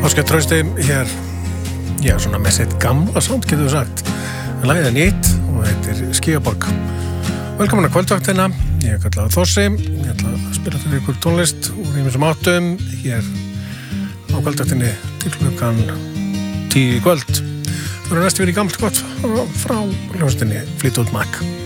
Óskar Trausti hér, já, svona með sitt gamla sound, getur við sagt. Lagið nýtt og heitir Skíaborg. Velkomin að kvöldvaktina, ég kallaði Þossi, ég ætla að spila fyrir ykkur tónlist úr ýmsum áttum hér á kvöldvaktinni til klukkan 10 í kvöld. Það eru næstu verið gammalt gott frá hljómsveitinni Fleetwood Mac.